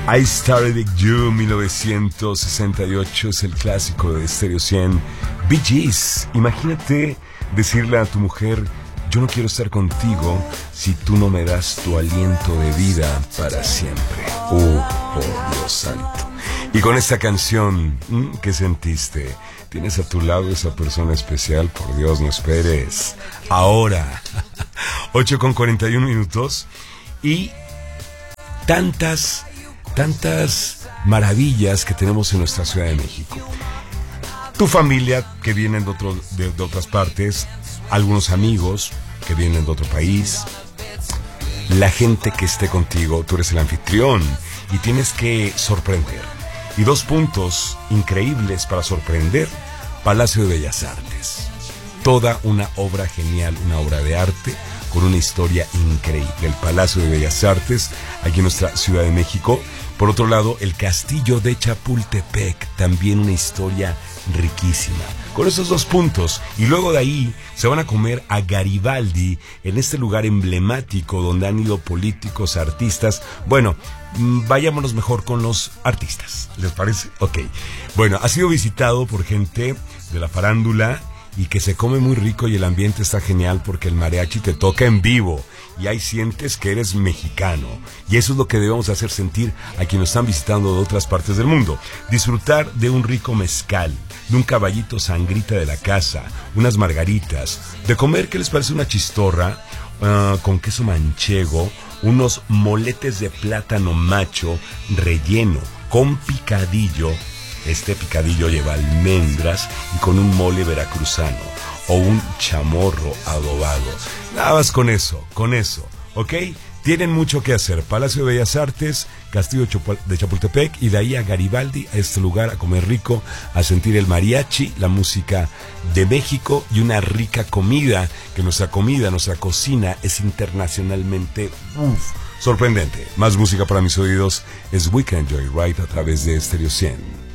I Started With You, 1968, es el clásico de Stereo 100. Bee Gees. Imagínate decirle a tu mujer: yo no quiero estar contigo si tú no me das tu aliento de vida para siempre. Oh, Dios santo. Y con esta canción, ¿qué sentiste? ¿Tienes a tu lado esa persona especial? Por Dios, no esperes. Ahora, 8:41. Y tantas maravillas que tenemos en nuestra Ciudad de México. Tu familia que vienen de otras partes, algunos amigos que vienen de otro país, la gente que esté contigo, tú eres el anfitrión y tienes que sorprender. Y 2 puntos increíbles para sorprender: Palacio de Bellas Artes. Toda una obra genial, una obra de arte con una historia increíble. El Palacio de Bellas Artes, aquí en nuestra Ciudad de México. Por otro lado, el Castillo de Chapultepec, también una historia riquísima. Con esos 2 puntos, y luego de ahí se van a comer a Garibaldi, en este lugar emblemático donde han ido políticos, artistas. Bueno, vayámonos mejor con los artistas, ¿les parece? Ok. Bueno, ha sido visitado por gente de la farándula y que se come muy rico, y el ambiente está genial porque el mariachi te toca en vivo y ahí sientes que eres mexicano, y eso es lo que debemos hacer sentir a quienes nos están visitando de otras partes del mundo. Disfrutar de un rico mezcal, de un caballito sangrita de la casa, unas margaritas, de comer, ¿qué les parece? Una chistorra con queso manchego, unos moletes de plátano macho relleno con picadillo. Este picadillo lleva almendras y con un mole veracruzano o un chamorro adobado. Nada más con eso, ¿ok? Tienen mucho que hacer. Palacio de Bellas Artes, Castillo de Chapultepec, y de ahí a Garibaldi, a este lugar, a comer rico, a sentir el mariachi, la música de México y una rica comida, que nuestra cocina es internacionalmente sorprendente. Más música para mis oídos es Weekend Joyride a través de Stereo 100.